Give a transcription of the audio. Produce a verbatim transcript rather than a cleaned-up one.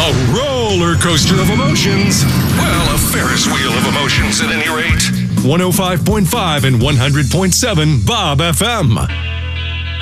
A roller coaster of emotions. Well, a Ferris wheel of emotions at any rate. one oh five point five and one hundred point seven Bob F M.